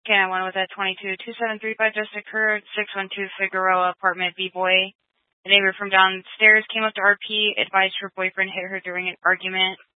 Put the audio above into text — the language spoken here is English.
Can one with that 22-2735 just occurred, 612 Figueroa apartment, B-Boy. The neighbor from downstairs came up to RP, advised her boyfriend hit her during an argument.